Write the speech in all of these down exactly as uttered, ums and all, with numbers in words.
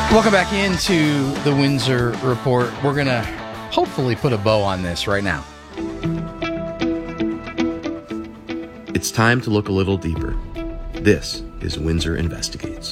Welcome back into the Windsor Report. We're going to hopefully put a bow on this right now. It's time to look a little deeper. This is Windsor Investigates.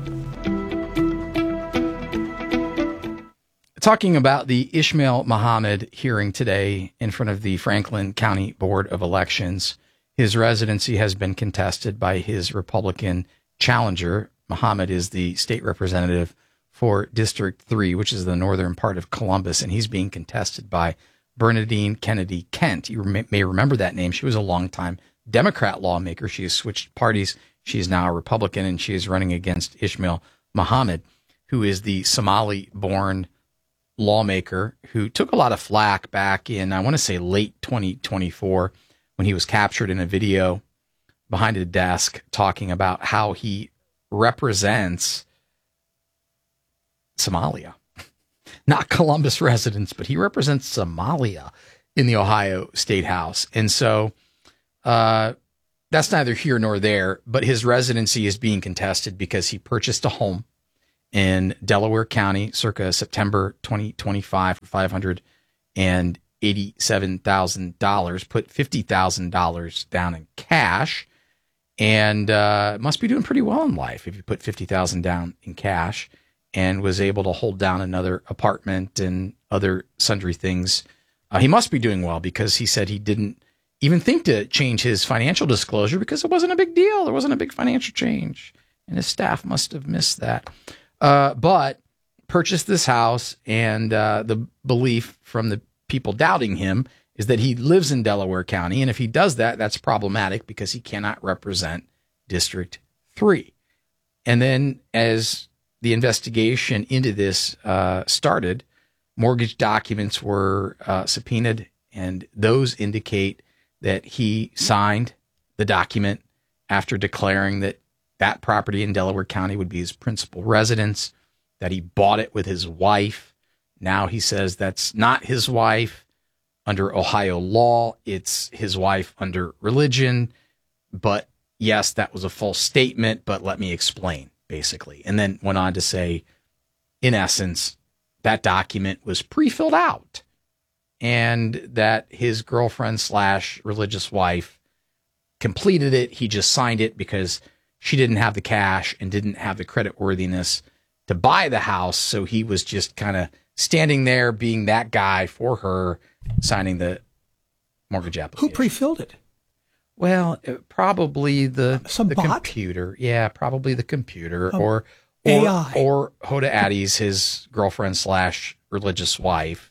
Talking about the Ishmael Muhammad hearing today in front of the Franklin County Board of Elections. His residency has been contested by his Republican challenger. Muhammad is the state representative for District three, which is the northern part of Columbus, and he's being contested by Bernadine Kennedy Kent. You may remember that name. She was a longtime Democrat lawmaker. She has switched parties. She is now a Republican, and she is running against Ishmael Muhammad, who is the Somali-born lawmaker who took a lot of flack back in, I want to say, late twenty twenty-four when he was captured in a video behind a desk talking about how he represents Somalia. Not Columbus residents, but he represents Somalia in the Ohio State House. And so uh, that's neither here nor there, but his residency is being contested because he purchased a home in Delaware County circa September twenty twenty-five for five hundred eighty-seven thousand dollars, put fifty thousand dollars down in cash, and uh, must be doing pretty well in life if you put fifty thousand dollars down in cash, and was able to hold down another apartment and other sundry things. Uh, he must be doing well because he said he didn't even think to change his financial disclosure because it wasn't a big deal. There wasn't a big financial change, and his staff must have missed that. Uh, but purchased this house, and uh, the belief from the people doubting him is that he lives in Delaware County, and if he does that, that's problematic because he cannot represent District three. And then as the investigation into this uh, started, mortgage documents were uh, subpoenaed, and those indicate that he signed the document after declaring that that property in Delaware County would be his principal residence, that he bought it with his wife. Now he says that's not his wife under Ohio law. It's his wife under religion. But yes, that was a false statement, but let me explain, basically. And then went on to say, in essence, that document was pre-filled out and that his girlfriend slash religious wife completed it. He just signed it because she didn't have the cash and didn't have the credit worthiness to buy the house. So he was just kind of standing there being that guy for her, signing the mortgage application. Who pre-filled it? Well, uh, probably the, Some the bot? computer. Yeah, probably the computer Um, or, or, A I. or Hoda Addy's, his girlfriend slash religious wife.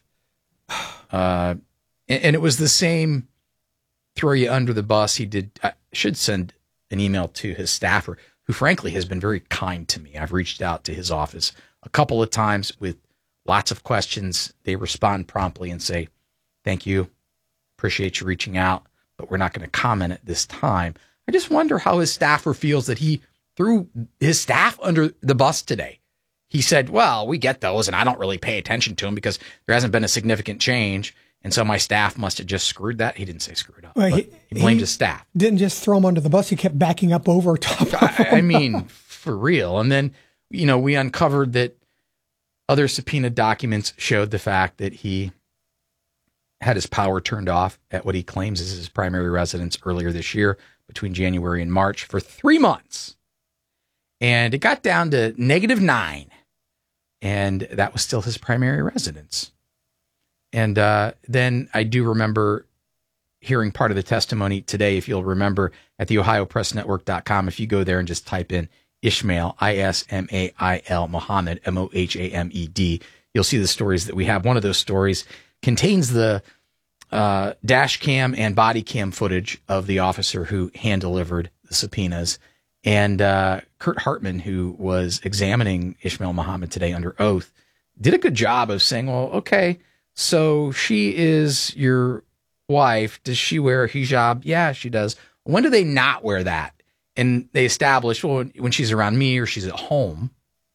Uh, and, and it was the same throw you under the bus. He did, I should send an email to his staffer, who frankly has been very kind to me. I've reached out to his office a couple of times with lots of questions. They respond promptly and say, thank you, appreciate you reaching out, but we're not going to comment at this time. I just wonder how his staffer feels that he threw his staff under the bus today. He said, well, we get those, and I don't really pay attention to them because there hasn't been a significant change. And so my staff must have just screwed that. He didn't say screwed up. Well, but he, he blamed he his staff. Didn't just throw him under the bus. He kept backing up over top of I, I him. mean, for real. And then, you know, we uncovered that other subpoenaed documents showed the fact that he had his power turned off at what he claims is his primary residence earlier this year between January and March for three months. And it got down to negative nine. And that was still his primary residence. And uh, then I do remember hearing part of the testimony today, if you'll remember, at the ohio press network dot com. If you go there and just type in Ishmael, I S M A I L, Muhammad, M O H A M E D, you'll see the stories that we have. One of those stories contains the uh, dash cam and body cam footage of the officer who hand-delivered the subpoenas. And uh, Kurt Hartman, who was examining Ishmael Muhammad today under oath, did a good job of saying, well, okay, so she is your wife. Does she wear a hijab? Yeah, she does. When do they not wear that? And they established, well, when she's around me or she's at home.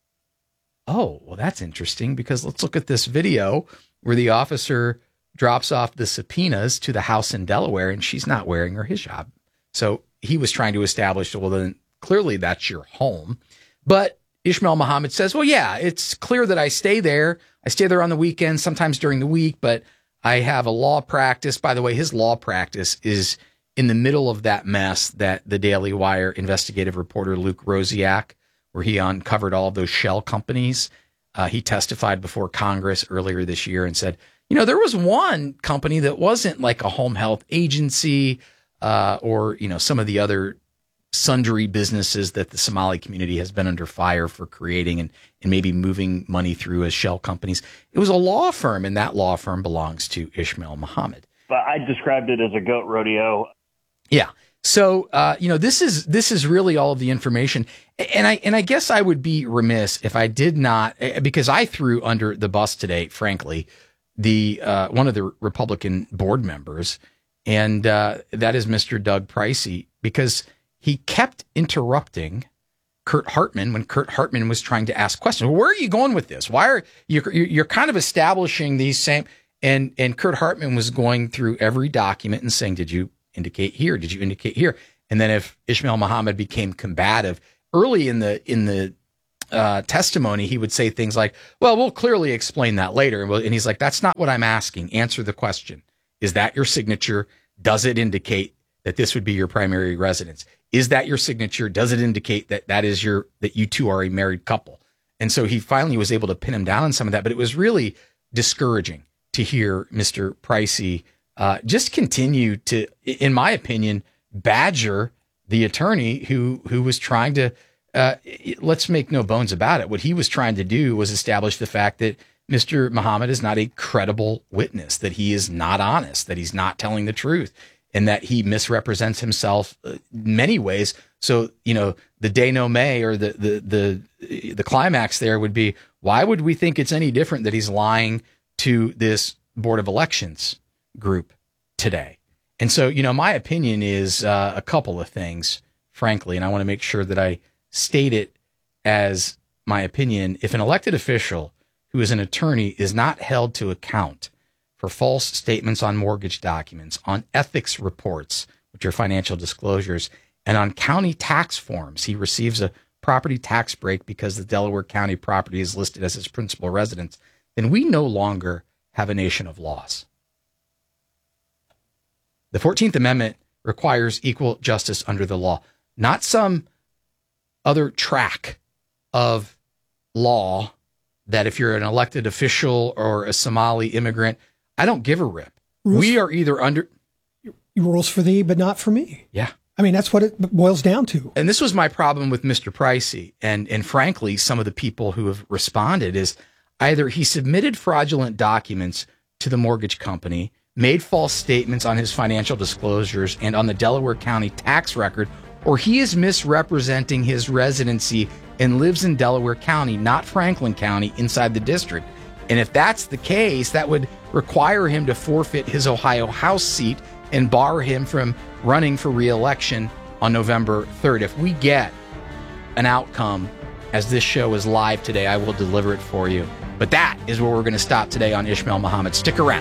Oh, well, that's interesting because let's look at this video where the officer drops off the subpoenas to the house in Delaware and she's not wearing her hijab. So he was trying to establish, well, then clearly that's your home. But Ishmael Muhammad says, well, yeah, it's clear that I stay there. I stay there on the weekends, sometimes during the week, but I have a law practice. By the way, his law practice is in the middle of that mess that the Daily Wire investigative reporter Luke Rosiak, where he uncovered all of those shell companies. Uh, he testified before Congress earlier this year and said, you know, there was one company that wasn't like a home health agency uh, or, you know, some of the other sundry businesses that the Somali community has been under fire for creating and, and maybe moving money through as shell companies. It was a law firm, and that law firm belongs to Ishmael Muhammad. But I described it as a goat rodeo. Yeah. So, uh, you know, this is this is really all of the information. And I and I guess I would be remiss if I did not, because I threw under the bus today, frankly, the uh, one of the Republican board members, and uh, that is Mister Doug Pricey, because he kept interrupting Kurt Hartman when Kurt Hartman was trying to ask questions. Well, where are you going with this? Why are you you're kind of establishing these same and and Kurt Hartman was going through every document and saying, did you indicate here? Did you indicate here? And then if Ishmael Muhammad became combative early in the in the uh, testimony, he would say things like, well, we'll clearly explain that later. And he's like, that's not what I'm asking. Answer the question. Is that your signature? Does it indicate that this would be your primary residence? Is that your signature? Does it indicate that that is your, that you two are a married couple? And so he finally was able to pin him down on some of that, but it was really discouraging to hear Mister Pricey uh, just continue to, in my opinion, badger the attorney who, who was trying to, uh, let's make no bones about it. What he was trying to do was establish the fact that Mister Muhammad is not a credible witness, that he is not honest, that he's not telling the truth, and that he misrepresents himself in many ways. So, you know, the denouement or the, the, the, the climax there would be, why would we think it's any different that he's lying to this Board of Elections group today? And so, you know, my opinion is uh, a couple of things, frankly, and I want to make sure that I state it as my opinion. If an elected official who is an attorney is not held to account for false statements on mortgage documents, on ethics reports, which are financial disclosures, and on county tax forms, he receives a property tax break because the Delaware County property is listed as his principal residence, then we no longer have a nation of laws. The fourteenth Amendment requires equal justice under the law, not some other track of law that if you're an elected official or a Somali immigrant, I don't give a rip. Rules we are either under rules for thee, but not for me. Yeah. I mean, that's what it boils down to. And this was my problem with Mister Pricey. And, and frankly, some of the people who have responded is either he submitted fraudulent documents to the mortgage company, made false statements on his financial disclosures and on the Delaware County tax record, or he is misrepresenting his residency and lives in Delaware County, not Franklin County, inside the district. And if that's the case, that would require him to forfeit his Ohio House seat and bar him from running for re-election on November third. If we get an outcome, as this show is live today, I will deliver it for you. But that is where we're going to stop today on Ishmael Muhammad. Stick around.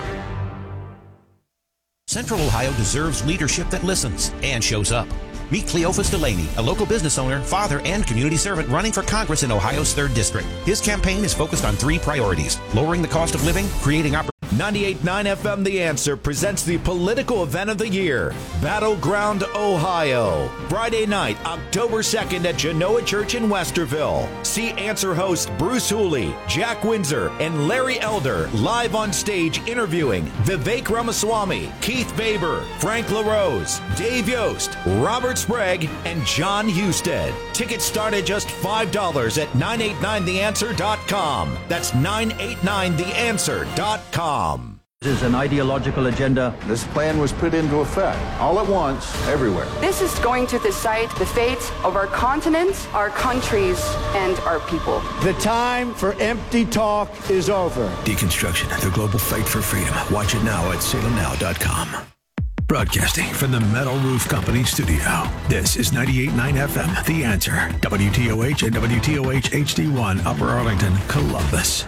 Central Ohio deserves leadership that listens and shows up. Meet Cleophas Delaney, a local business owner, father, and community servant running for Congress in Ohio's third District. His campaign is focused on three priorities: lowering the cost of living, creating opportunities. ninety-eight point nine F M The Answer presents the political event of the year, Battleground Ohio. Friday night, October second at Genoa Church in Westerville. See Answer hosts Bruce Hooley, Jack Windsor, and Larry Elder live on stage interviewing Vivek Ramaswamy, Keith Baber, Frank LaRose, Dave Yost, Robert Sprague, and John Husted. Tickets start at just five dollars at nine eight nine the answer dot com. That's nine eight nine the answer dot com. This is an ideological agenda. This plan was put into effect all at once, everywhere. This is going to decide the fate of our continent, our countries, and our people. The time for empty talk is over. Deconstruction, the global fight for freedom. Watch it now at salem now dot com. Broadcasting from the Metal Roof Company studio. This is ninety-eight point nine F M, The Answer. W T O H and W T O H H D one, Upper Arlington, Columbus.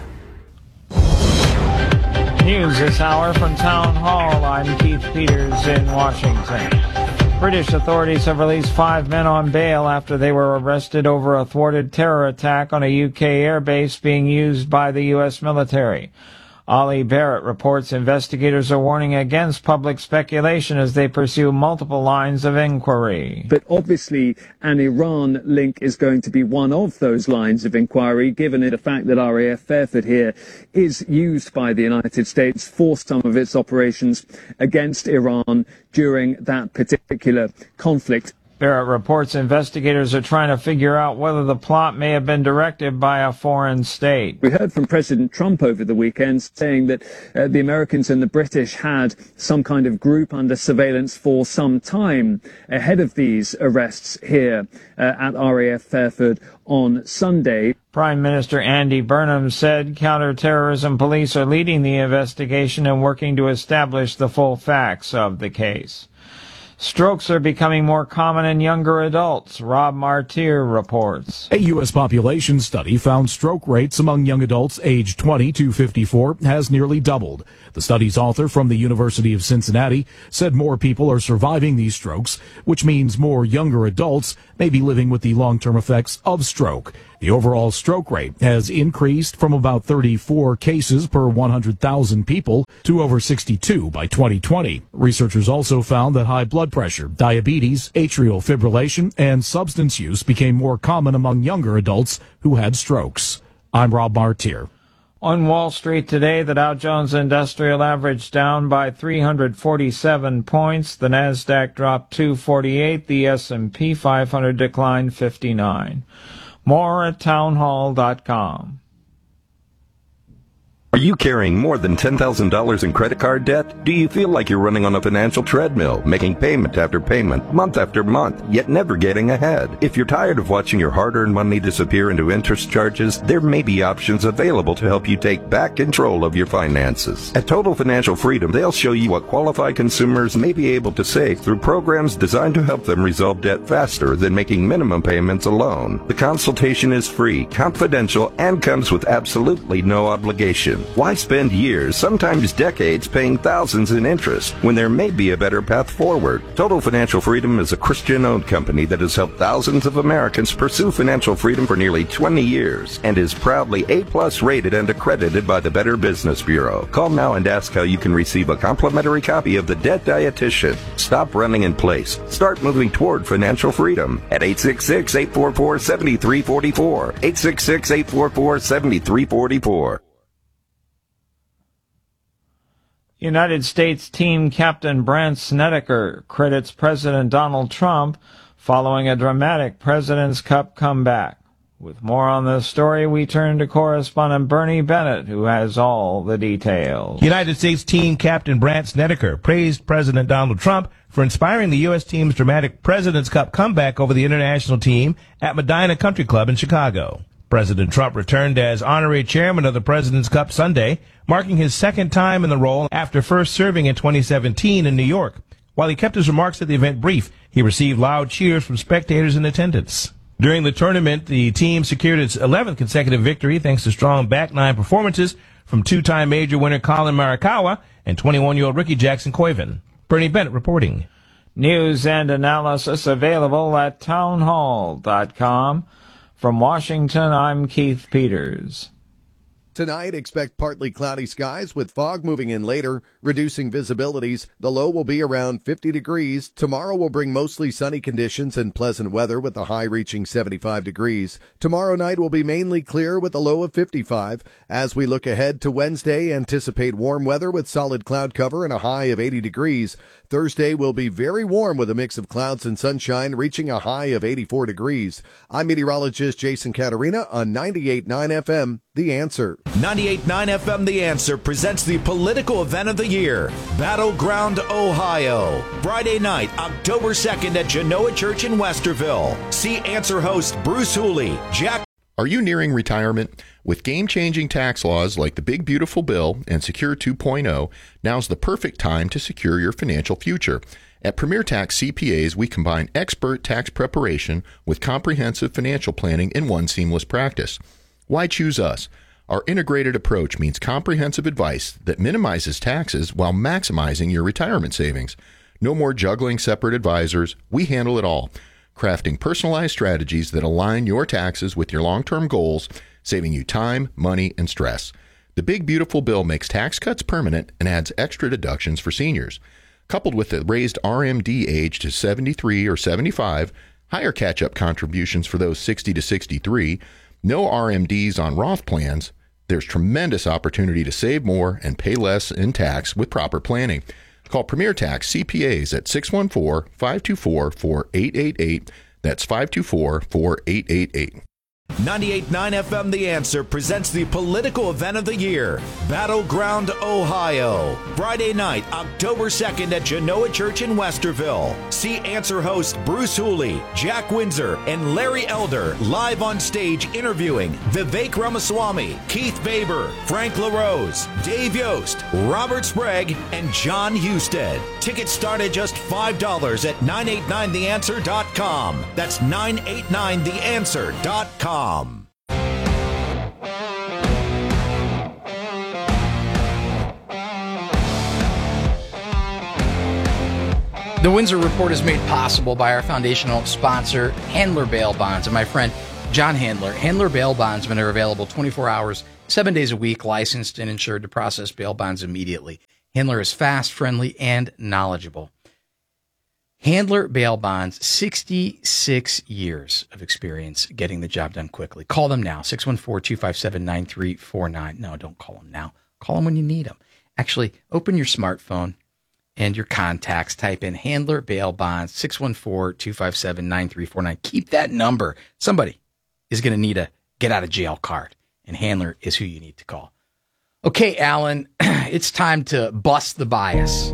News this hour from Town Hall. I'm Keith Peters in Washington. British authorities have released five men on bail after they were arrested over a thwarted terror attack on a U K airbase being used by the U S military. Ollie Barrett reports investigators are warning against public speculation as they pursue multiple lines of inquiry. But obviously an Iran link is going to be one of those lines of inquiry, given the fact that R A F Fairford here is used by the United States for some of its operations against Iran during that particular conflict. Barrett reports investigators are trying to figure out whether the plot may have been directed by a foreign state. We heard from President Trump over the weekend saying that uh, the Americans and the British had some kind of group under surveillance for some time ahead of these arrests here uh, at R A F Fairford on Sunday. Prime Minister Andy Burnham said counterterrorism police are leading the investigation and working to establish the full facts of the case. Strokes are becoming more common in younger adults, Rob Martier reports. A U S population study found stroke rates among young adults aged twenty to fifty-four has nearly doubled. The study's author from the University of Cincinnati said more people are surviving these strokes, which means more younger adults may be living with the long-term effects of stroke. The overall stroke rate has increased from about thirty-four cases per one hundred thousand people to over sixty-two by twenty twenty. Researchers also found that high blood pressure, diabetes, atrial fibrillation, and substance use became more common among younger adults who had strokes. I'm Rob Martier. On Wall Street today, the Dow Jones Industrial Average down by three hundred forty-seven points. The Nasdaq dropped two forty-eight. The S and P five hundred declined fifty-nine. More at townhall dot com. Are you carrying more than ten thousand dollars in credit card debt? Do you feel like you're running on a financial treadmill, making payment after payment, month after month, yet never getting ahead? If you're tired of watching your hard-earned money disappear into interest charges, there may be options available to help you take back control of your finances. At Total Financial Freedom, they'll show you what qualified consumers may be able to save through programs designed to help them resolve debt faster than making minimum payments alone. The consultation is free, confidential, and comes with absolutely no obligation. Why spend years, sometimes decades, paying thousands in interest when there may be a better path forward? Total Financial Freedom is a Christian-owned company that has helped thousands of Americans pursue financial freedom for nearly twenty years and is proudly A-plus rated and accredited by the Better Business Bureau. Call now and ask how you can receive a complimentary copy of The Debt Dietitian. Stop running in place. Start moving toward financial freedom at eight six six, eight four four, seven three four four, eight six six, eight four four, seven three four four. United States team captain Brandt Snedeker credits President Donald Trump following a dramatic President's Cup comeback. With more on this story, we turn to correspondent Bernie Bennett, who has all the details. United States team captain Brandt Snedeker praised President Donald Trump for inspiring the U S team's dramatic President's Cup comeback over the international team at Medina Country Club in Chicago. President Trump returned as honorary chairman of the President's Cup Sunday, marking his second time in the role after first serving in twenty seventeen in New York. While he kept his remarks at the event brief, he received loud cheers from spectators in attendance. During the tournament, the team secured its eleventh consecutive victory thanks to strong back nine performances from two-time major winner Colin Morikawa and twenty-one-year-old Ricky Jackson Koivin. Bernie Bennett reporting. News and analysis available at townhall dot com. From Washington, I'm Keith Peters. Tonight, expect partly cloudy skies with fog moving in later, reducing visibilities. The low will be around fifty degrees. Tomorrow will bring mostly sunny conditions and pleasant weather with the high reaching seventy-five degrees. Tomorrow night will be mainly clear with a low of fifty-five. As we look ahead to Wednesday, anticipate warm weather with solid cloud cover and a high of eighty degrees. Thursday will be very warm with a mix of clouds and sunshine, reaching a high of eighty-four degrees. I'm meteorologist Jason Caterina on ninety-eight point nine F M, The Answer. ninety-eight point nine F M The Answer presents the political event of the year, Battleground, Ohio. Friday night, October second at Genoa Church in Westerville. See Answer host Bruce Hooley, Jack. Are you nearing retirement? With game-changing tax laws like the Big Beautiful Bill and Secure two point oh, now's the perfect time to secure your financial future. At Premier Tax C P As, we combine expert tax preparation with comprehensive financial planning in one seamless practice. Why choose us? Our integrated approach means comprehensive advice that minimizes taxes while maximizing your retirement savings. No more juggling separate advisors. We handle it all, crafting personalized strategies that align your taxes with your long-term goals, saving you time, money, and stress. The Big Beautiful Bill makes tax cuts permanent and adds extra deductions for seniors. Coupled with the raised R M D age to seventy-three or seventy-five, higher catch-up contributions for those sixty to sixty-three, no R M Ds on Roth plans, there's tremendous opportunity to save more and pay less in tax with proper planning. Call Premier Tax C P As at six one four, five two four, four eight eight eight. That's five two four, four eight eight eight. ninety-eight point nine F M The Answer presents the political event of the year, Battleground, Ohio. Friday night, October second at Genoa Church in Westerville. See Answer host Bruce Hooley, Jack Windsor, and Larry Elder live on stage interviewing Vivek Ramaswamy, Keith Faber, Frank LaRose, Dave Yost, Robert Sprague, and John Husted. Tickets start at just five dollars at nine eight nine the answer dot com. That's nine eight nine the answer dot com. The Windsor Report is made possible by our foundational sponsor, Handler Bail Bonds, and my friend John Handler. Handler Bail Bondsmen are available twenty-four hours, seven days a week, licensed and insured to process bail bonds immediately. Handler is fast, friendly, and knowledgeable. Handler Bail Bonds, sixty-six years of experience getting the job done quickly. Call them now, six one four, two five seven, nine three four nine. No, don't call them now. Call them when you need them. Actually, open your smartphone and your contacts. Type in Handler Bail Bonds, six one four, two five seven, nine three four nine. Keep that number. Somebody is going to need a get-out-of-jail card, and Handler is who you need to call. Okay, Alan, it's time to bust the bias.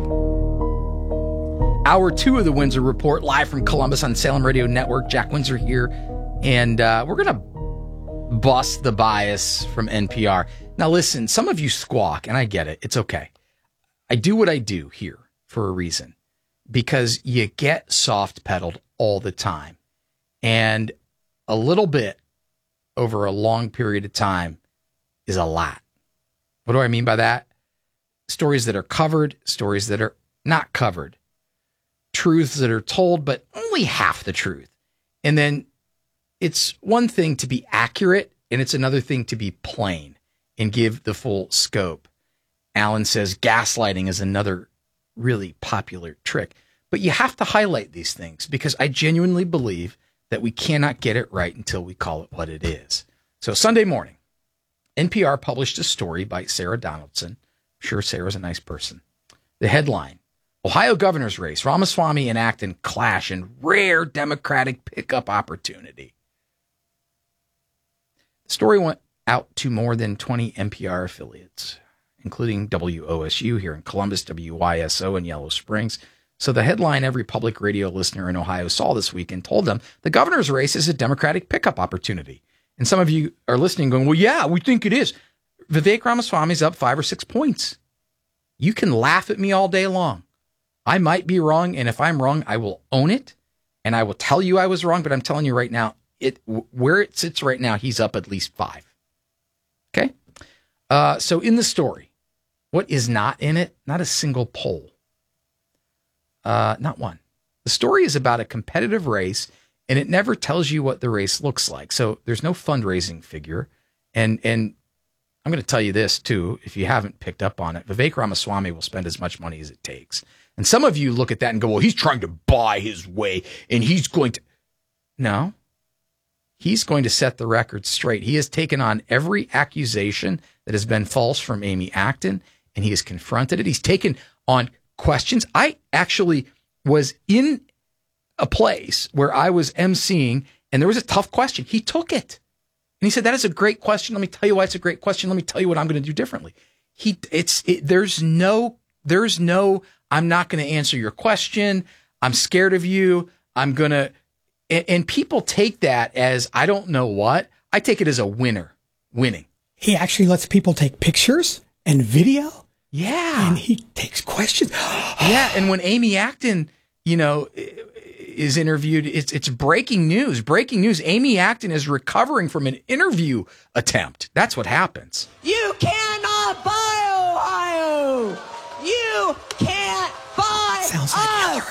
Hour two of the Windsor Report, live from Columbus on Salem Radio Network. Jack Windsor here, and uh, we're going to bust the bias from N P R. Now, listen, some of you squawk, and I get it. It's okay. I do what I do here for a reason, because you get soft-pedaled all the time, and a little bit over a long period of time is a lot. What do I mean by that? Stories that are covered, stories that are not covered. Truths that are told, but only half the truth. And then it's one thing to be accurate, and it's another thing to be plain and give the full scope. Alan says gaslighting is another really popular trick. But you have to highlight these things, because I genuinely believe that we cannot get it right until we call it what it is. So Sunday morning, N P R published a story by Sarah Donaldson. I'm sure Sarah's a nice person. The headline, Ohio governor's race, Ramaswamy and Acton clash in rare Democratic pickup opportunity. The story went out to more than twenty N P R affiliates, including W O S U here in Columbus, W Y S O in Yellow Springs. So the headline every public radio listener in Ohio saw this weekend told them the governor's race is a Democratic pickup opportunity. And some of you are listening going, well, yeah, we think it is. Vivek Ramaswamy's up five or six points. You can laugh at me all day long. I might be wrong, and if I'm wrong, I will own it, and I will tell you I was wrong, but I'm telling you right now, it where it sits right now, he's up at least five. Okay? Uh, so in the story, what is not in it? Not a single poll. Uh, not one. The story is about a competitive race, and it never tells you what the race looks like. So there's no fundraising figure, and and I'm going to tell you this, too, if you haven't picked up on it. Vivek Ramaswamy will spend as much money as it takes. And some of you look at that and go, well, he's trying to buy his way, and he's going to... No. He's going to set the record straight. He has taken on every accusation that has been false from Amy Acton, and he has confronted it. He's taken on questions. I actually was in a place where I was emceeing, and there was a tough question. He took it. And he said, that is a great question. Let me tell you why it's a great question. Let me tell you what I'm going to do differently. He, it's, it, there's no, there's no, I'm not going to answer your question. I'm scared of you. I'm going to, and, and people take that as, I don't know what. I take it as a winner, winning. He actually lets people take pictures and video. Yeah. And he takes questions. Yeah. And when Amy Acton, you know, is interviewed, it's it's breaking news. Breaking news. Amy Acton is recovering from an interview attempt. That's what happens. You cannot buy Ohio. You can't buy Sounds like us.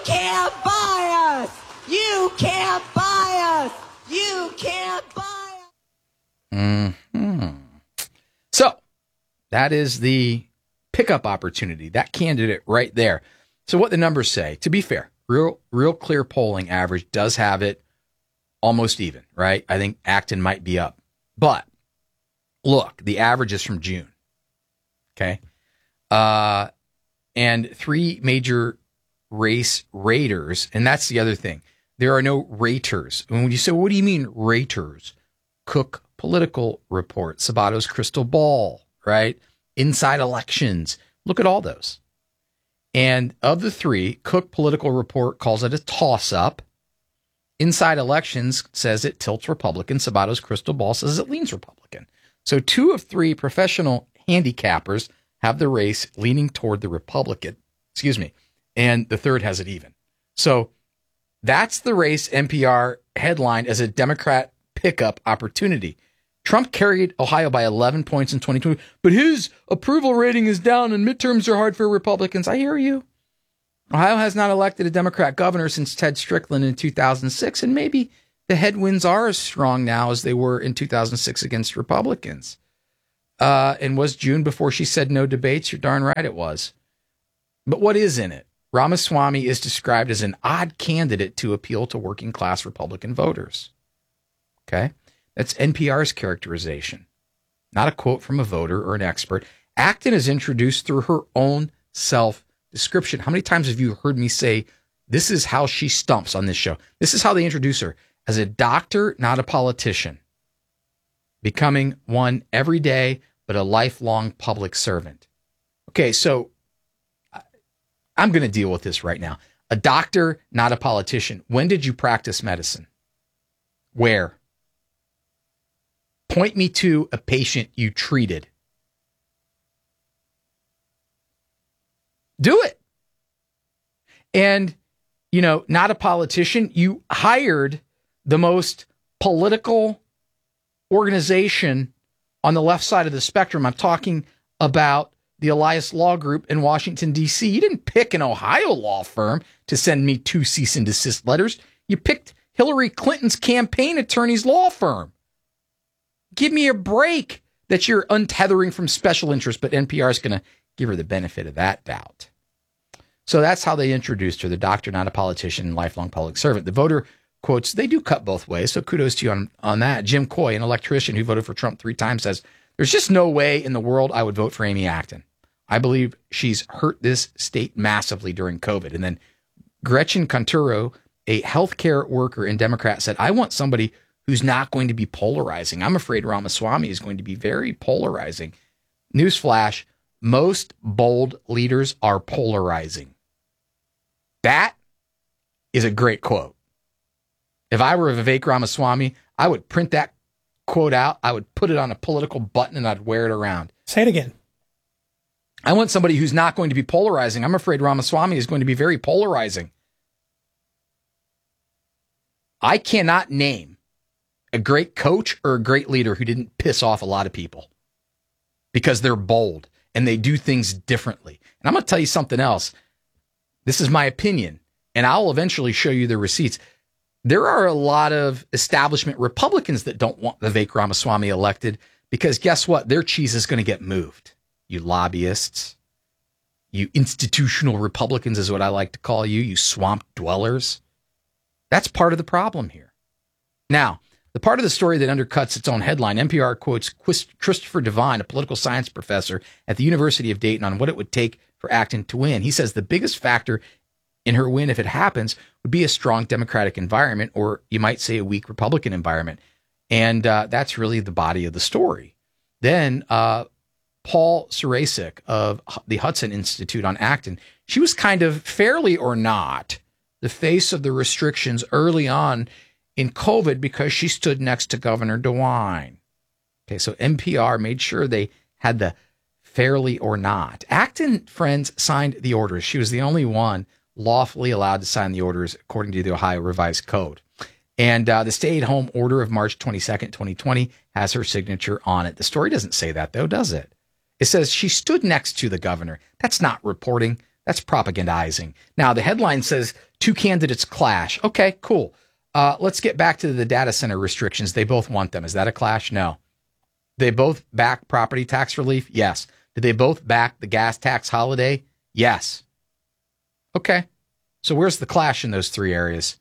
can't buy us. You can't buy us. You can't buy us. Hmm. So that is the pickup opportunity, that candidate right there. So what the numbers say, to be fair, real, real clear polling average does have it almost even, right? I think Acton might be up, but look, the average is from June. Okay. Uh, and three major race raters. And that's the other thing. There are no raters. And when you say, what do you mean raters? Cook Political Report, Sabato's Crystal Ball, right? Inside Elections. Look at all those. And of the three, Cook Political Report calls it a toss-up. Inside Elections says it tilts Republican. Sabato's Crystal Ball says it leans Republican. So two of three professional handicappers have the race leaning toward the Republican, excuse me, and the third has it even. So that's the race N P R headlined as a Democrat pickup opportunity. Trump carried Ohio by eleven points in twenty twenty, but his approval rating is down and midterms are hard for Republicans. I hear you. Ohio has not elected a Democrat governor since Ted Strickland in two thousand six, and maybe the headwinds are as strong now as they were in two thousand six against Republicans. Uh, and was June before she said no debates? You're darn right it was. But what is in it? Ramaswamy is described as an odd candidate to appeal to working class Republican voters. Okay? That's N P R's characterization, not a quote from a voter or an expert. Acton is introduced through her own self-description. How many times have you heard me say, this is how she stumps on this show? This is how they introduce her, as a doctor, not a politician, becoming one every day, but a lifelong public servant. Okay, so I'm going to deal with this right now. A doctor, not a politician. When did you practice medicine? Where? Point me to a patient you treated. Do it. And, you know, not a politician. You hired the most political organization on the left side of the spectrum. I'm talking about the Elias Law Group in Washington, D C. You didn't pick an Ohio law firm to send me two cease and desist letters. You picked Hillary Clinton's campaign attorney's law firm. Give me a break that you're untethering from special interest, but N P R is going to give her the benefit of that doubt. So that's how they introduced her, the doctor, not a politician, lifelong public servant. The voter quotes, they do cut both ways, so kudos to you on, on that. Jim Coy, an electrician who voted for Trump three times, says, there's just no way in the world I would vote for Amy Acton. I believe she's hurt this state massively during COVID. And then Gretchen Conturo, a healthcare worker and Democrat, said, I want somebody who's not going to be polarizing. I'm afraid Ramaswamy is going to be very polarizing. Newsflash, most bold leaders are polarizing. That is a great quote. If I were Vivek Ramaswamy, I would print that quote out. I would put it on a political button and I'd wear it around. Say it again. I want somebody who's not going to be polarizing. I'm afraid Ramaswamy is going to be very polarizing. I cannot name a great coach or a great leader who didn't piss off a lot of people because they're bold and they do things differently. And I'm going to tell you something else. This is my opinion, and I'll eventually show you the receipts. There are a lot of establishment Republicans that don't want Vivek Ramaswamy elected because guess what? Their cheese is going to get moved. You lobbyists, you institutional Republicans is what I like to call you, you swamp dwellers. That's part of the problem here. Now, the part of the story that undercuts its own headline, N P R quotes Christopher Devine, a political science professor at the University of Dayton, on what it would take for Acton to win. He says the biggest factor in her win, if it happens, would be a strong Democratic environment, or you might say a weak Republican environment. And uh, that's really the body of the story. Then uh, Paul Sarasik of the Hudson Institute on Acton, she was kind of, fairly or not, the face of the restrictions early on in COVID because she stood next to Governor DeWine. Okay, so N P R made sure they had the fairly or not. Acton, friends, signed the orders. She was the only one lawfully allowed to sign the orders according to the Ohio Revised Code. And uh, the stay-at-home order of March twenty-second, twenty twenty has her signature on it. The story doesn't say that, though, does it? It says she stood next to the governor. That's not reporting. That's propagandizing. Now, the headline says two candidates clash. Okay, cool. Uh, let's get back to the data center restrictions. They both want them. Is that a clash? No. They both back property tax relief? Yes. Do they both back the gas tax holiday? Yes. Okay. So where's the clash in those three areas?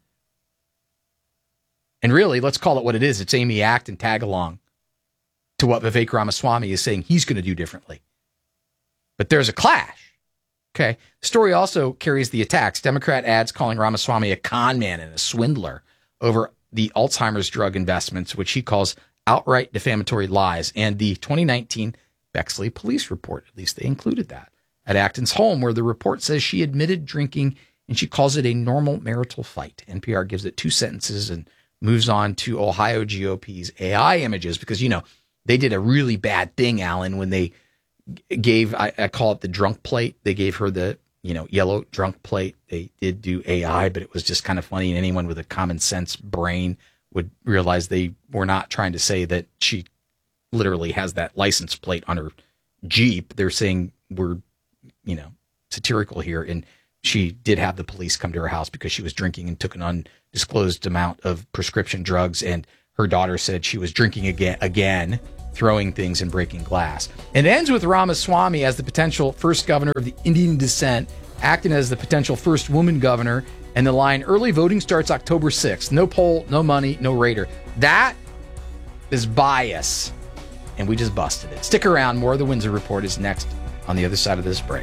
And really, let's call it what it is. It's Amy Act and tag along to what Vivek Ramaswamy is saying he's going to do differently. But there's a clash. Okay. The story also carries the attacks. Democrat ads calling Ramaswamy a con man and a swindler over the Alzheimer's drug investments, which he calls outright defamatory lies, and the twenty nineteen Bexley police report. At least they included that at Acton's home, where the report says she admitted drinking and she calls it a normal marital fight. N P R gives it two sentences and moves on to Ohio G O P's A I images, because, you know, they did a really bad thing, Alan, when they gave, I, I call it the drunk plate. They gave her the, you know, yellow drunk plate. They did do A I, but it was just kind of funny. And anyone with a common sense brain would realize they were not trying to say that she literally has that license plate on her Jeep. They're saying we're, you know, satirical here. And she did have the police come to her house because she was drinking and took an undisclosed amount of prescription drugs. And her daughter said she was drinking again, again, throwing things and breaking glass. And it ends with Ramaswamy as the potential first governor of the Indian descent, acting as the potential first woman governor, and the line, early voting starts October sixth. No poll, no money, no raider. That is bias. And we just busted it. Stick around. More of the Windsor Report is next on the other side of this break.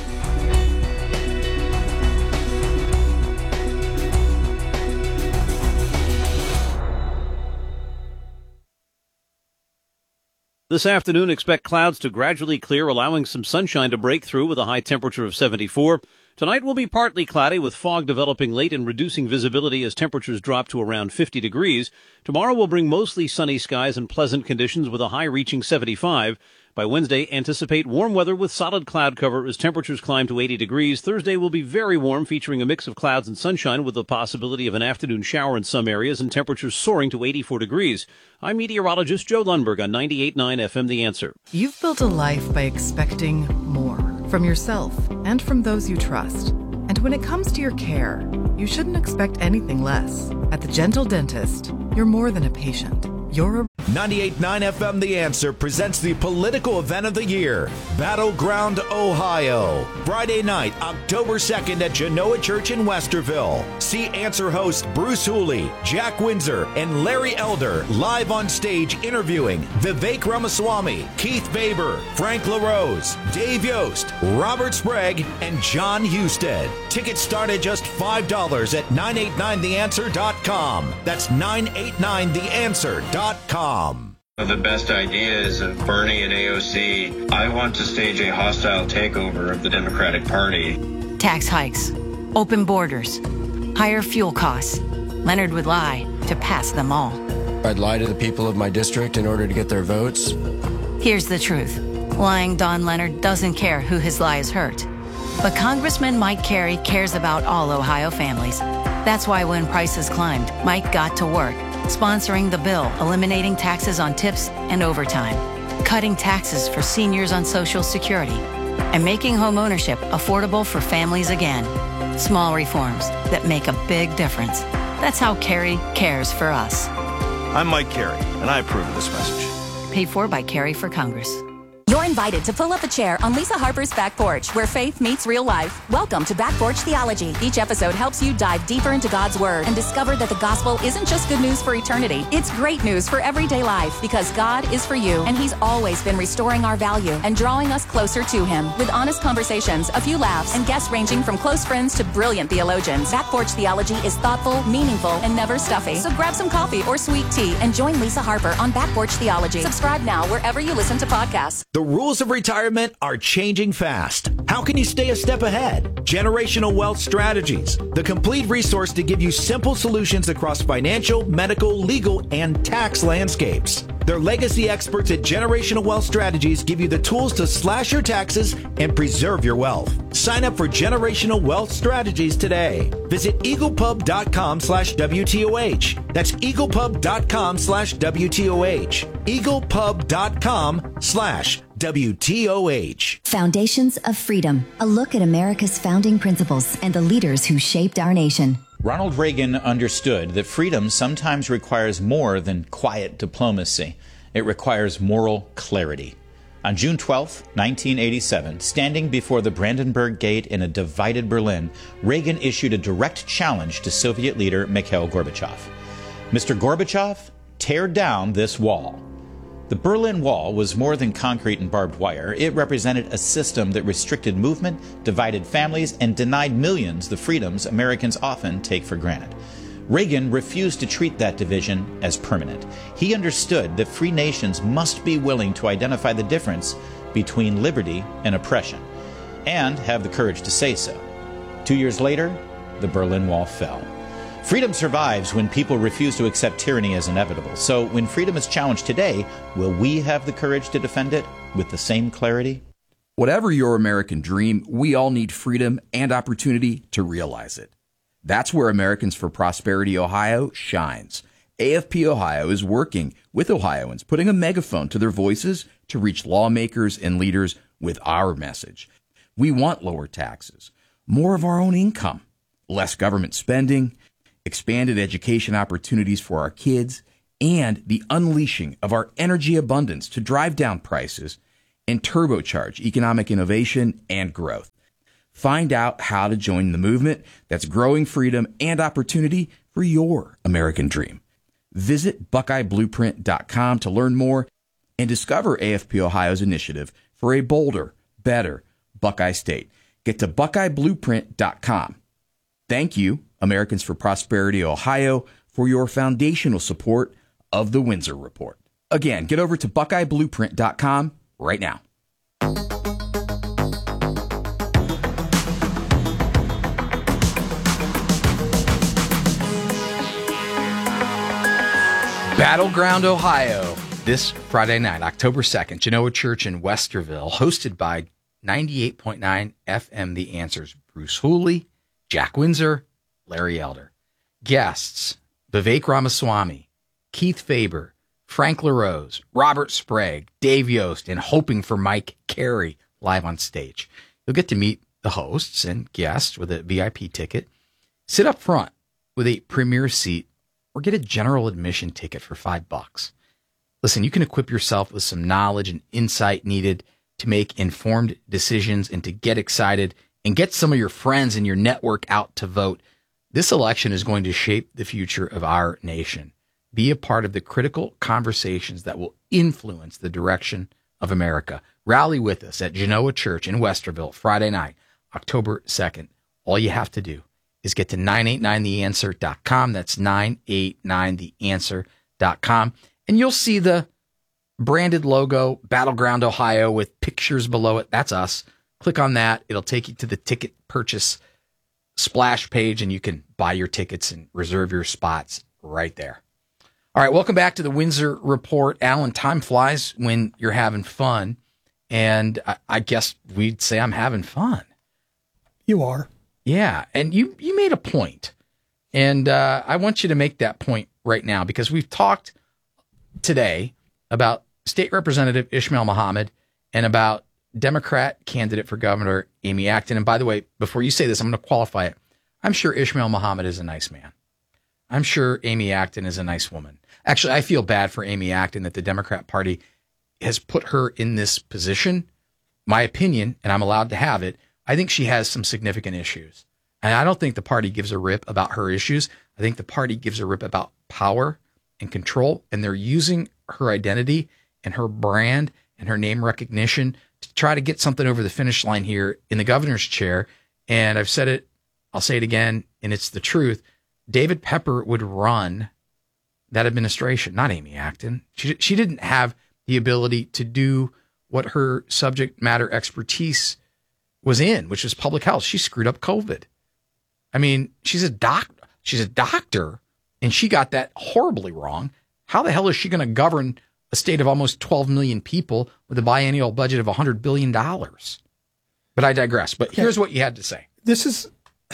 This afternoon, expect clouds to gradually clear, allowing some sunshine to break through with a high temperature of seventy-four. Tonight will be partly cloudy with fog developing late and reducing visibility as temperatures drop to around fifty degrees. Tomorrow will bring mostly sunny skies and pleasant conditions with a high reaching seventy-five. By Wednesday, anticipate warm weather with solid cloud cover as temperatures climb to eighty degrees. Thursday will be very warm, featuring a mix of clouds and sunshine with the possibility of an afternoon shower in some areas and temperatures soaring to eighty-four degrees. I'm meteorologist Joe Lundberg on ninety-eight point nine F M The Answer. You've built a life by expecting more from yourself and from those you trust. And when it comes to your care, you shouldn't expect anything less. At the Gentle Dentist, you're more than a patient. You're a ninety-eight point nine F M The Answer presents the political event of the year, Battleground, Ohio. Friday night, October second at Genoa Church in Westerville. See Answer host Bruce Hooley, Jack Windsor, and Larry Elder live on stage interviewing Vivek Ramaswamy, Keith Baber, Frank LaRose, Dave Yost, Robert Sprague, and John Husted. Tickets start at just five dollars at nine eight nine the answer dot com. That's nine eight nine the answer dot com. One of the best ideas of Bernie and A O C, I want to stage a hostile takeover of the Democratic Party. Tax hikes, open borders, higher fuel costs. Leonard would lie to pass them all. I'd lie to the people of my district in order to get their votes. Here's the truth. Lying Don Leonard doesn't care who his lies hurt. But Congressman Mike Carey cares about all Ohio families. That's why when prices climbed, Mike got to work, sponsoring the bill, eliminating taxes on tips and overtime, cutting taxes for seniors on Social Security, and making home ownership affordable for families again. Small reforms that make a big difference. That's how Carey cares for us. I'm Mike Carey, and I approve of this message. Paid for by Carey for Congress. You're invited to pull up a chair on Lisa Harper's Back Porch, where faith meets real life. Welcome to Back Porch Theology. Each episode helps you dive deeper into God's Word and discover that the gospel isn't just good news for eternity. It's great news for everyday life, because God is for you, and He's always been restoring our value and drawing us closer to Him. With honest conversations, a few laughs, and guests ranging from close friends to brilliant theologians, Back Porch Theology is thoughtful, meaningful, and never stuffy. So grab some coffee or sweet tea and join Lisa Harper on Back Porch Theology. Subscribe now wherever you listen to podcasts. The rules of retirement are changing fast. How can you stay a step ahead? Generational Wealth Strategies, the complete resource to give you simple solutions across financial, medical, legal, and tax landscapes. Their legacy experts at Generational Wealth Strategies give you the tools to slash your taxes and preserve your wealth. Sign up for Generational Wealth Strategies today. Visit eaglepub.com slash WTOH. That's eaglepub.com slash WTOH. eaglepub.com slash W T O H. Foundations of Freedom, a look at America's founding principles and the leaders who shaped our nation. Ronald Reagan understood that freedom sometimes requires more than quiet diplomacy. It requires moral clarity. On June twelfth, nineteen eighty-seven, standing before the Brandenburg Gate in a divided Berlin, Reagan issued a direct challenge to Soviet leader Mikhail Gorbachev. Mister Gorbachev, tear down this wall. The Berlin Wall was more than concrete and barbed wire. It represented a system that restricted movement, divided families, and denied millions the freedoms Americans often take for granted. Reagan refused to treat that division as permanent. He understood that free nations must be willing to identify the difference between liberty and oppression, and have the courage to say so. Two years later, the Berlin Wall fell. Freedom survives when people refuse to accept tyranny as inevitable. So when freedom is challenged today, will we have the courage to defend it with the same clarity? Whatever your American dream, we all need freedom and opportunity to realize it. That's where Americans for Prosperity Ohio shines. A F P Ohio is working with Ohioans, putting a megaphone to their voices to reach lawmakers and leaders with our message. We want lower taxes, more of our own income, less government spending, expanded education opportunities for our kids, and the unleashing of our energy abundance to drive down prices and turbocharge economic innovation and growth. Find out how to join the movement that's growing freedom and opportunity for your American dream. Visit Buckeye Blueprint dot com to learn more and discover A F P Ohio's initiative for a bolder, better Buckeye State. Get to Buckeye Blueprint dot com. Thank you, Americans for Prosperity Ohio, for your foundational support of the Windsor Report. Again, get over to Buckeye Blueprint dot com right now. Battleground, Ohio, this Friday night, October second, Genoa Church in Westerville, hosted by ninety-eight point nine F M The Answer's Bruce Hooley, Jack Windsor, Larry Elder. Guests, Vivek Ramaswamy, Keith Faber, Frank LaRose, Robert Sprague, Dave Yost, and Hoping for Mike Carey live on stage. You'll get to meet the hosts and guests with a V I P ticket, sit up front with a premier seat, or get a general admission ticket for five bucks. Listen, you can equip yourself with some knowledge and insight needed to make informed decisions and to get excited and get some of your friends and your network out to vote. This election is going to shape the future of our nation. Be a part of the critical conversations that will influence the direction of America. Rally with us at Genoa Church in Westerville Friday night, October second. All you have to do is get to nine eight nine the answer dot com. That's nine eight nine the answer dot com. And you'll see the branded logo, Battleground, Ohio, with pictures below it. That's us. Click on that. It'll take you to the ticket purchase splash page, and you can buy your tickets and reserve your spots right there. All right, welcome back to the Windsor Report. Alan, time flies when you're having fun, and I, I guess we'd say I'm having fun. You are. Yeah, and you, you made a point, and uh, I want you to make that point right now, because we've talked today about State Representative Ishmael Muhammad and about Democrat candidate for governor Amy Acton. And by the way, before you say this, I'm going to qualify it. I'm sure Ishmael Muhammad is a nice man. I'm sure Amy Acton is a nice woman. Actually, I feel bad for Amy Acton that the Democrat Party has put her in this position. My opinion, and I'm allowed to have it, I think she has some significant issues. And I don't think the party gives a rip about her issues. I think the party gives a rip about power and control, and they're using her identity and her brand and her name recognition to try to get something over the finish line here in the governor's chair. And I've said it, I'll say it again, and it's the truth. David Pepper would run that administration, not Amy Acton. She, she didn't have the ability to do what her subject matter expertise was in, which was public health. She screwed up COVID. I mean, she's a doc, she's a doctor, and she got that horribly wrong. How the hell is she going to govern a state of almost twelve million people with a biennial budget of one hundred billion dollars? But I digress. But okay. Here's what you had to say. This is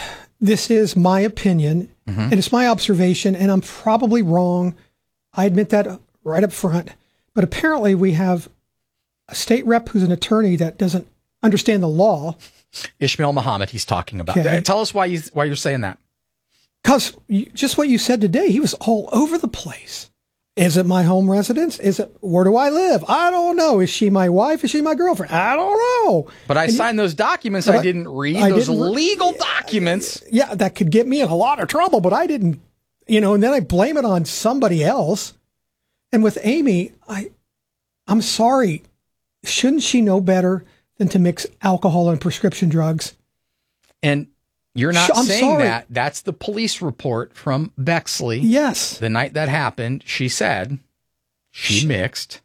this is my opinion, mm-hmm. and it's my observation, and I'm probably wrong. I admit that right up front. But apparently we have a state rep who's an attorney that doesn't understand the law. Ishmael Muhammad, he's talking about. Okay. Tell us why you why you're saying that. Because just what you said today, he was all over the place. Is it my home residence? Is it, where do I live? I don't know. Is she my wife? Is she my girlfriend? I don't know. But I And signed those documents but I didn't read. I those didn't re- legal documents. Yeah, that could get me in a lot of trouble, but I didn't, you know, and then I blame it on somebody else. And with Amy, I, I'm sorry. Shouldn't she know better than to mix alcohol and prescription drugs? And you're not I'm saying sorry. that. That's the police report from Bexley. Yes. The night that happened, she said she mixed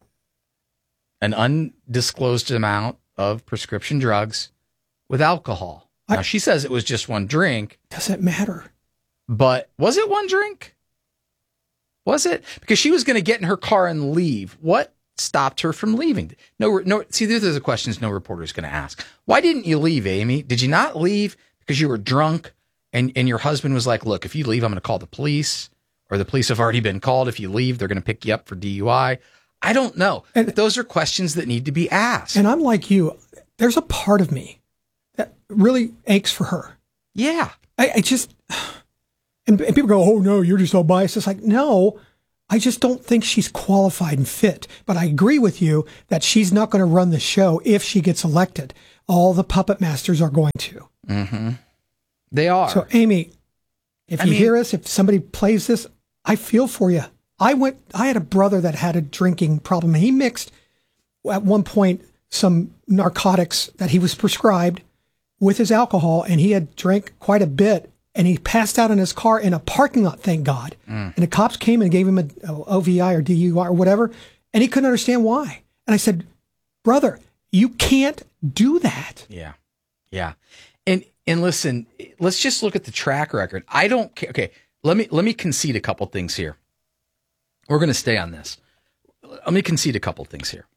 an undisclosed amount of prescription drugs with alcohol. I, now, she says it was just one drink. Doesn't matter. But was it one drink? Was it? Because she was going to get in her car and leave. What stopped her from leaving? No, no. See, these are the questions no reporter is going to ask. Why didn't you leave, Amy? Did you not leave because you were drunk and, and your husband was like, look, if you leave, I'm going to call the police, or the police have already been called. If you leave, they're going to pick you up for D U I. I don't know. And but those are questions that need to be asked. And I'm like you. There's a part of me that really aches for her. Yeah. I, I just, and, and people go, oh no, you're just so biased. It's like, no, I just don't think she's qualified and fit. But I agree with you that she's not going to run the show if she gets elected. All the puppet masters are going to. Mm-hmm. They are. So, Amy, if I you mean, hear us, if somebody plays this, I feel for you. I went, I had a brother that had a drinking problem. He mixed at one point some narcotics that he was prescribed with his alcohol, and he had drank quite a bit, and he passed out in his car in a parking lot, thank God. Mm. And the cops came and gave him a, a O V I or D U I or whatever, and he couldn't understand why. And I said, brother, you can't do that. Yeah. Yeah. And and listen, let's just look at the track record. I don't care. Okay, let me let me concede a couple things here. We're going to stay on this. Let me concede a couple things here.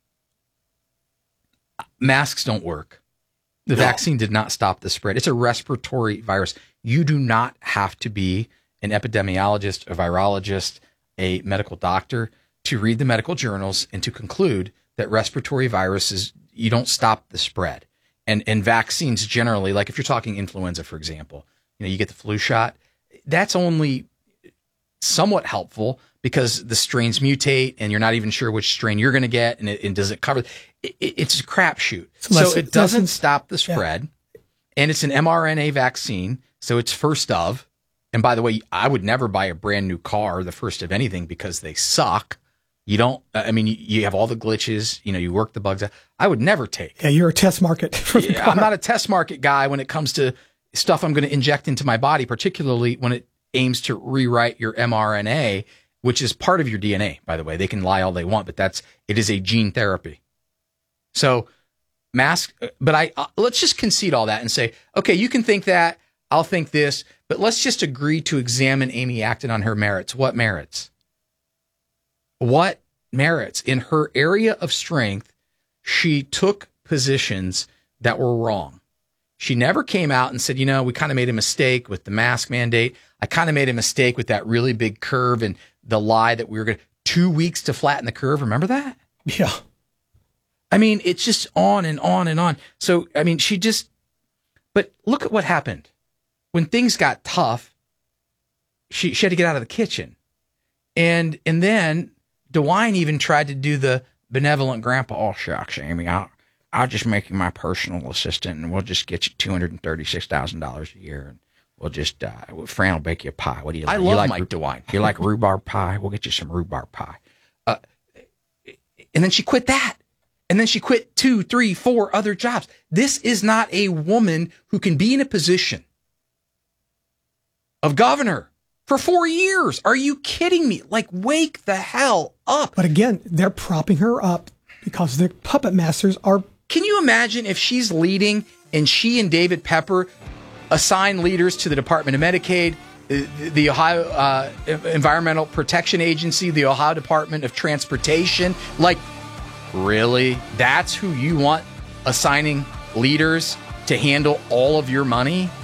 Masks don't work. The no. vaccine did not stop the spread. It's a respiratory virus. You do not have to be an epidemiologist, a virologist, a medical doctor to read the medical journals and to conclude that respiratory viruses, you don't stop the spread. And and vaccines generally, like if you're talking influenza, for example, you know, you get the flu shot, that's only somewhat helpful because the strains mutate and you're not even sure which strain you're going to get. And, it, and does it cover? It, it's a crapshoot. So, less, so it doesn't lessons, stop the spread. Yeah. And it's an mRNA vaccine. So it's first of. And by the way, I would never buy a brand new car, the first of anything, because they suck. You don't, I mean, you, you have all the glitches, you know, you work the bugs out. I would never take. Yeah, you're a test market. For the yeah, car. I'm not a test market guy when it comes to stuff I'm going to inject into my body, particularly when it aims to rewrite your mRNA, which is part of your D N A, by the way. They can lie all they want, but that's, it is a gene therapy. So mask, but I, uh, let's just concede all that and say, okay, you can think that, I'll think this, but let's just agree to examine Amy Acton on her merits. What merits? What merits? In her area of strength, she took positions that were wrong. She never came out and said, you know, we kind of made a mistake with the mask mandate. I kind of made a mistake with that really big curve and the lie that we were going to two weeks to flatten the curve. Remember that? Yeah. I mean, it's just on and on and on. So, I mean, she just, but look at what happened. When things got tough, she, she had to get out of the kitchen. And, and then DeWine even tried to do the benevolent grandpa. Oh, shucks, Amy, I'll, I'll just make you my personal assistant and we'll just get you two hundred thirty-six thousand dollars a year. And we'll just, uh, Fran will bake you a pie. What do you like? I love you like Mike ru- DeWine. You like rhubarb pie? We'll get you some rhubarb pie. Uh, and then she quit that. And then she quit two, three, four other jobs. This is not a woman who can be in a position of governor for four years. Are you kidding me? Like, wake the hell up. But again, they're propping her up because the puppet masters are. Can you imagine if she's leading and she and David Pepper assign leaders to the Department of Medicaid, the Ohio uh, Environmental Protection Agency, the Ohio Department of Transportation? Like, really? That's who you want assigning leaders to handle all of your money?